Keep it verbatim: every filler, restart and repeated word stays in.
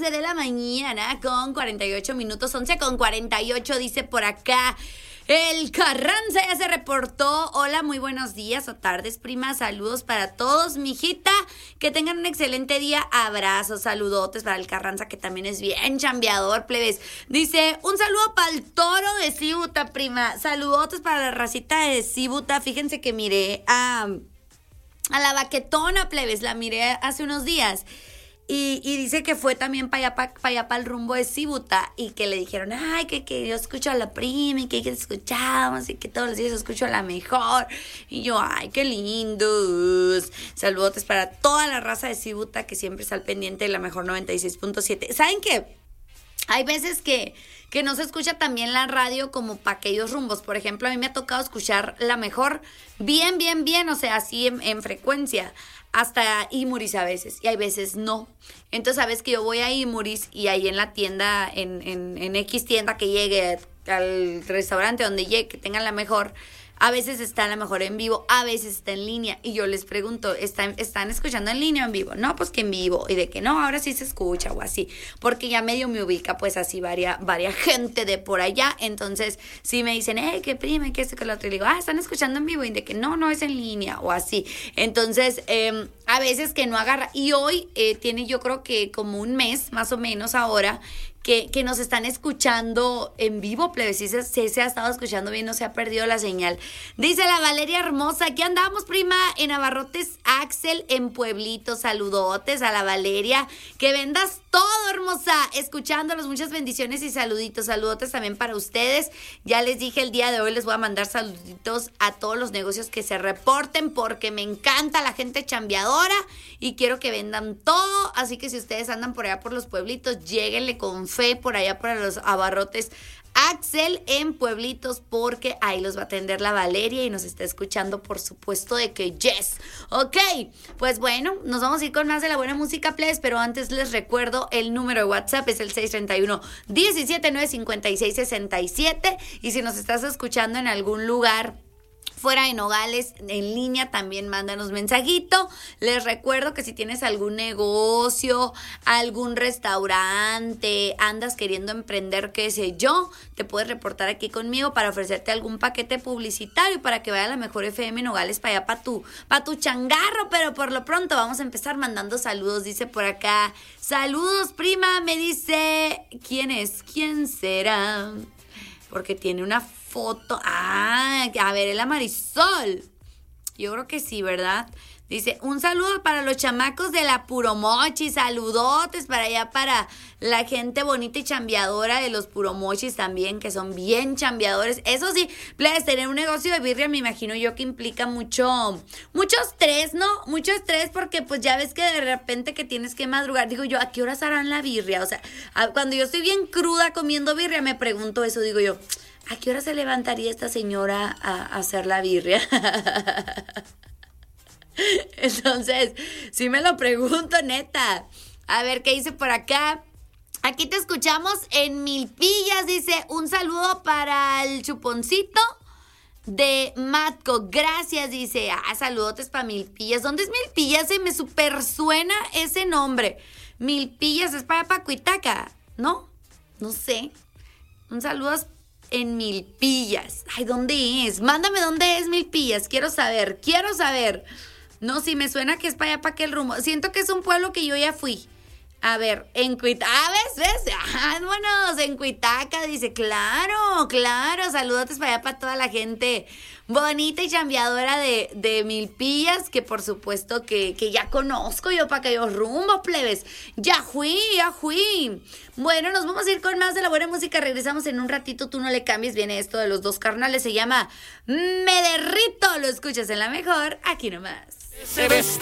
nueve de la mañana con cuarenta y ocho minutos, once con cuarenta y ocho, dice por acá. El Carranza ya se reportó. Hola, muy buenos días o tardes, prima. Saludos para todos, mijita. Que tengan un excelente día. Abrazos, saludotes para el Carranza, que también es bien chambeador, plebes. Dice, un saludo para el toro de Cibuta, prima. Saludotes para la racita de Cibuta. Fíjense que miré a, a la baquetona, plebes. La miré hace unos días. Y, y dice que fue también para allá, para pa allá, para el rumbo de Cibuta, y que le dijeron, ay, que, que yo escucho a la prima y que, que escuchamos y que todos los días escucho a la mejor. Y yo, ay, qué lindos. Saludotes para toda la raza de Cibuta que siempre está al pendiente de la mejor noventa y seis punto siete. ¿Saben qué? Hay veces que, que no se escucha también la radio como para aquellos rumbos. Por ejemplo, a mí me ha tocado escuchar la mejor bien, bien, bien, o sea, así en, en frecuencia, hasta Imuris a veces, y hay veces no. Entonces, sabes que yo voy a Imuris y ahí en la tienda, en, en, en X tienda que llegue, al restaurante donde llegue, que tengan la mejor, a veces está a lo mejor en vivo, a veces está en línea. Y yo les pregunto, ¿están, ¿están escuchando en línea o en vivo? No, pues que en vivo. Y de que no, ahora sí se escucha o así. Porque ya medio me ubica pues así varia, varia gente de por allá. Entonces, si me dicen, hey, qué prima, qué esto, que lo otro. Y digo, ah, ¿están escuchando en vivo? Y de que no, no es en línea o así. Entonces, eh, a veces que no agarra. Y hoy eh, tiene yo creo que como un mes, más o menos ahora, Que, que nos están escuchando en vivo, plebes. Si se, si se ha estado escuchando bien, no se ha perdido la señal. Dice la Valeria hermosa, aquí andamos, prima, en Abarrotes Axel, en Pueblito. Saludotes a la Valeria. Que vendas todo, hermosa. Escuchándolos, muchas bendiciones y saluditos. Saludotes también para ustedes. Ya les dije, el día de hoy les voy a mandar saluditos a todos los negocios que se reporten, porque me encanta la gente chambeadora y quiero que vendan todo. Así que si ustedes andan por allá por los pueblitos, lléguenle con fe por allá para los Abarrotes Axel en Pueblitos, porque ahí los va a atender la Valeria y nos está escuchando, por supuesto de que yes. Ok, pues bueno, nos vamos a ir con más de la buena música, please, pero antes les recuerdo el número de WhatsApp es el seis tres uno, diecisiete nueve cincuenta y seis sesenta y siete, y si nos estás escuchando en algún lugar fuera de Nogales, en línea, también mándanos mensajito. Les recuerdo que si tienes algún negocio, algún restaurante, andas queriendo emprender, qué sé yo, te puedes reportar aquí conmigo para ofrecerte algún paquete publicitario para que vaya a la mejor F M Nogales para allá, para tu, para tu changarro. Pero por lo pronto vamos a empezar mandando saludos. Dice por acá, saludos, prima, me dice, ¿quién es? ¿Quién será? Porque tiene una foto. Ah, a ver, el Marisol. Yo creo que sí, ¿verdad? Dice, un saludo para los chamacos de la Puromochi. Saludotes para allá, para la gente bonita y chambeadora de los Puromochis también, que son bien chambeadores. Eso sí, plebes, tener un negocio de birria, me imagino yo que implica mucho, mucho estrés, ¿no? Mucho estrés, porque pues ya ves que de repente que tienes que madrugar. Digo yo, ¿a qué horas harán la birria? O sea, cuando yo estoy bien cruda comiendo birria, me pregunto eso, digo yo, ¿a qué hora se levantaría esta señora a, a hacer la birria? Entonces, sí me lo pregunto, neta. A ver, ¿qué dice por acá? Aquí te escuchamos en Milpillas, dice, un saludo para el chuponcito de Matco. Gracias, dice. Ah, saludotes para Milpillas. ¿Dónde es Milpillas? Se me super suena ese nombre. Milpillas es para Pacuitaca, ¿no? No sé. Un saludo en Milpillas. Ay, ¿dónde es? Mándame dónde es Milpillas. Quiero saber, quiero saber. No, sí, me suena que es para allá, para aquel rumbo. Siento que es un pueblo que yo ya fui. A ver, en Cuitaca, ah, ¿ves? ¿Ves? Ah, vámonos, en Cuitaca, dice, claro, claro, saludotes para allá, para toda la gente bonita y chambeadora de, de Milpillas, que por supuesto que, que ya conozco yo para aquellos rumbos, plebes. Ya fui, ya fui. Bueno, nos vamos a ir con más de la buena música, regresamos en un ratito, tú no le cambies, viene esto de los dos carnales, se llama Me Derrito, lo escuchas en la mejor, aquí nomás.